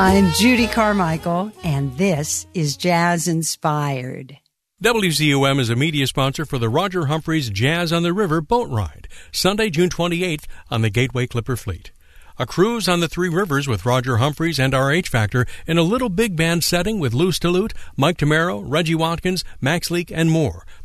I'm Judy Carmichael, and this is Jazz Inspired. WZUM is a media sponsor for the Roger Humphreys Jazz on the River boat ride, Sunday, June 28th on the Gateway Clipper Fleet. A cruise on the Three Rivers with Roger Humphreys and RH Factor in a little big band setting with Lou Stillute, Mike Tamaro, Reggie Watkins, Max Leak, and more.